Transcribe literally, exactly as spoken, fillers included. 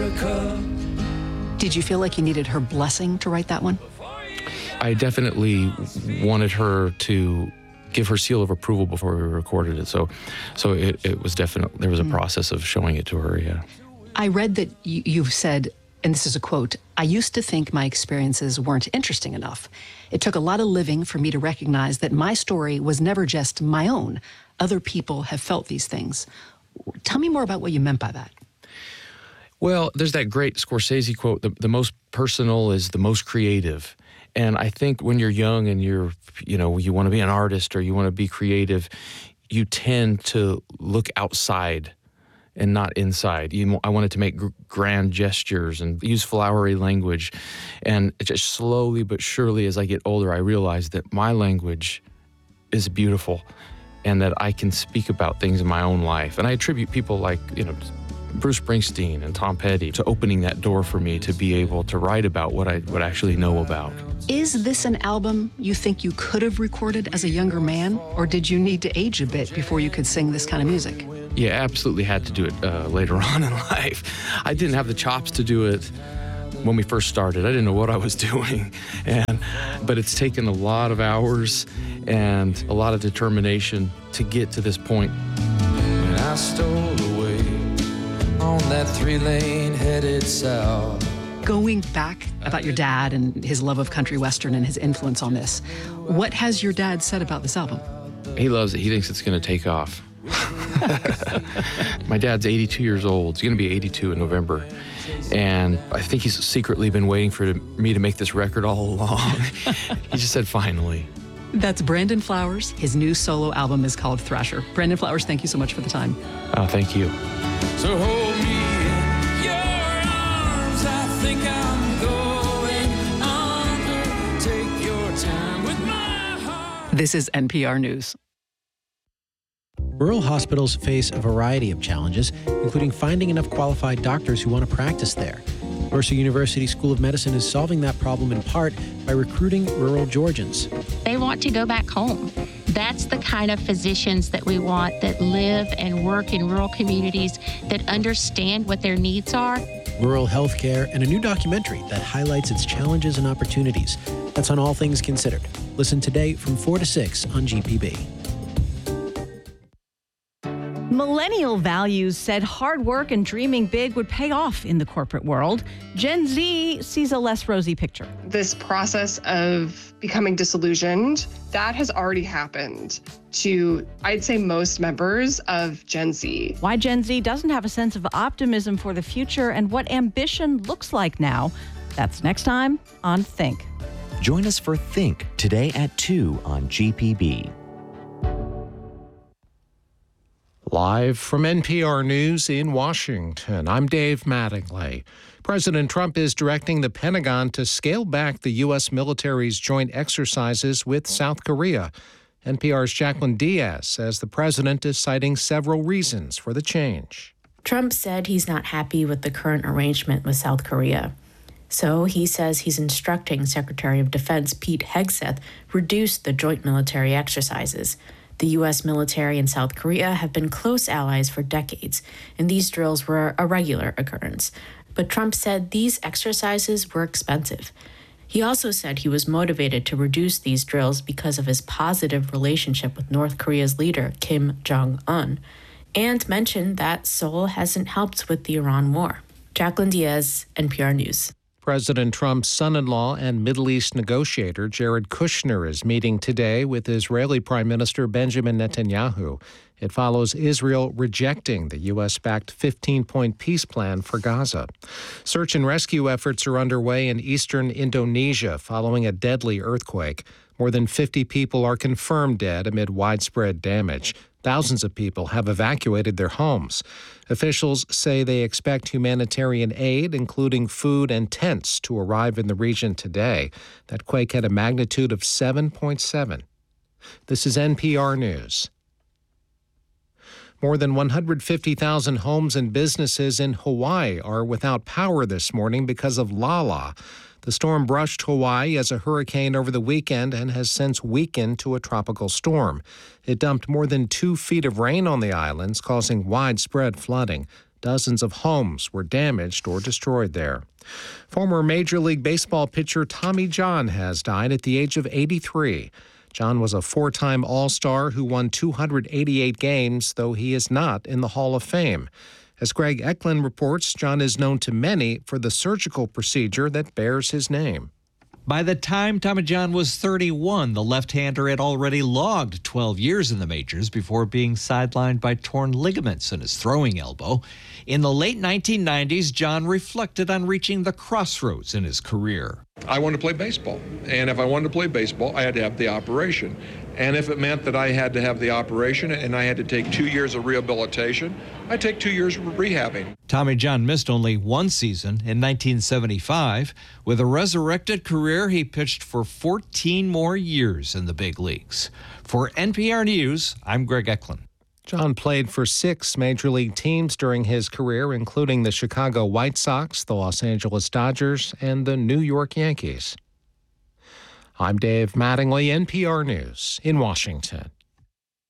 Did you feel like you needed her blessing to write that one? I definitely wanted her to give her seal of approval before we recorded it. So so it, it was definitely, there was a process of showing it to her, yeah. I read that you, you've said, and this is a quote, "I used to think my experiences weren't interesting enough. It took a lot of living for me to recognize that my story was never just my own. Other people have felt these things." Tell me more about what you meant by that. Well, there's that great Scorsese quote, the, the most personal is the most creative. And I think when you're young and you're, you know, you want to be an artist or you want to be creative, you tend to look outside and not inside. You, I wanted to make gr- grand gestures and use flowery language. And just slowly but surely as I get older, I realized that my language is beautiful and that I can speak about things in my own life. And I attribute people like, you know, Bruce Springsteen and Tom Petty to opening that door for me to be able to write about what I what I actually know about. Is this an album you think you could have recorded as a younger man, or did you need to age a bit before you could sing this kind of music? Yeah, absolutely had to do it uh, later on in life. I didn't have the chops to do it when we first started. I didn't know what I was doing, and but it's taken a lot of hours and a lot of determination to get to this point. When I stole away on that three-lane headed south. Going back about your dad and his love of country western and his influence on this, what has your dad said about this album? He loves it. He thinks it's going to take off. My dad's eighty-two years old. He's going to be eighty-two in November. And I think he's secretly been waiting for me to make this record all along. He just said, finally. That's Brandon Flowers. His new solo album is called Thrasher. Brandon Flowers, thank you so much for the time. Oh, thank you. So hold me in your arms, I think I'm going under. Take your time with my heart. This is N P R News. Rural hospitals face a variety of challenges, including finding enough qualified doctors who want to practice there. Mercer University School of Medicine is solving that problem in part by recruiting rural Georgians. They want to go back home. That's the kind of physicians that we want, that live and work in rural communities, that understand what their needs are. Rural healthcare and a new documentary that highlights its challenges and opportunities. That's on All Things Considered. Listen today from four to six on G P B. Millennial values said hard work and dreaming big would pay off in the corporate world. Gen Z sees a less rosy picture. This process of becoming disillusioned, that has already happened to, I'd say, most members of Gen Z. Why Gen Z doesn't have a sense of optimism for the future and what ambition looks like now. That's next time on Think. Join us for Think today at two on G P B. Live from N P R News in Washington, I'm Dave Mattingly. President Trump is directing the Pentagon to scale back the U S military's joint exercises with South Korea. N P R's Jacqueline Diaz says the president is citing several reasons for the change. Trump said he's not happy with the current arrangement with South Korea. So he says he's instructing Secretary of Defense Pete Hegseth reduce the joint military exercises. The U S military and South Korea have been close allies for decades, and these drills were a regular occurrence. But Trump said these exercises were expensive. He also said he was motivated to reduce these drills because of his positive relationship with North Korea's leader, Kim Jong-un, and mentioned that Seoul hasn't helped with the Iran war. Jacqueline Diaz, N P R News. President Trump's son-in-law and Middle East negotiator Jared Kushner is meeting today with Israeli Prime Minister Benjamin Netanyahu. It follows Israel rejecting the U S-backed fifteen-point peace plan for Gaza. Search and rescue efforts are underway in eastern Indonesia following a deadly earthquake. More than fifty people are confirmed dead amid widespread damage. Thousands of people have evacuated their homes. Officials say they expect humanitarian aid, including food and tents, to arrive in the region today. That quake had a magnitude of seven point seven. This is N P R News. More than one hundred fifty thousand homes and businesses in Hawaii are without power this morning because of Lala. The storm brushed Hawaii as a hurricane over the weekend and has since weakened to a tropical storm. It dumped more than two feet of rain on the islands, causing widespread flooding. Dozens of homes were damaged or destroyed there. Former Major League Baseball pitcher Tommy John has died at the age of eighty-three. John was a four-time All-Star who won two hundred eighty-eight games, though he is not in the Hall of Fame. As Greg Eklund reports, John is known to many for the surgical procedure that bears his name. By the time Tommy John was thirty-one, the left-hander had already logged twelve years in the majors before being sidelined by torn ligaments in his throwing elbow. In the late nineteen nineties, John reflected on reaching the crossroads in his career. I wanted to play baseball, and if I wanted to play baseball, I had to have the operation. And if it meant that I had to have the operation and I had to take two years of rehabilitation, I'd take two years of rehabbing. Tommy John missed only one season in nineteen seventy-five. With a resurrected career, he pitched for fourteen more years in the big leagues. For N P R News, I'm Greg Eklund. John played for six major league teams during his career, including the Chicago White Sox, the Los Angeles Dodgers, and the New York Yankees. I'm Dave Mattingly, N P R News in Washington.